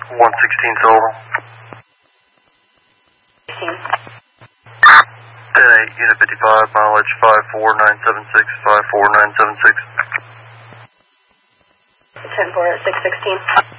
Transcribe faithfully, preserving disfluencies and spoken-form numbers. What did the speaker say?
one sixteen total. sixteen. ten eight, unit fifty-five, mileage five four nine seven six, five four nine seven six. ten four at six sixteen.